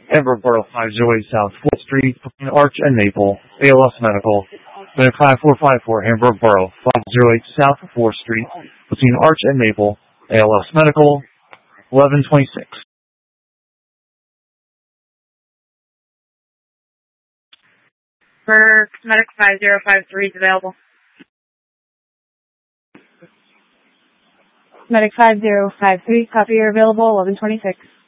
Hamburg Borough 508 South 4th Street, between Arch and Maple, ALS Medical. Clinic 5454, Hamburg Borough 508 South 4th Street, between Arch and Maple, ALS Medical, 1126. For Medic 5053 is available. Medic 5053, copy, you're available, 1126.